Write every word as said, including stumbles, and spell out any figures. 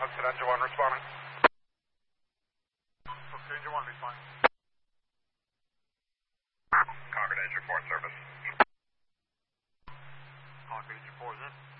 Hudson Engine one responding. Okay, Engine one, respond. Concord Engine four service. Concord Engine four is in.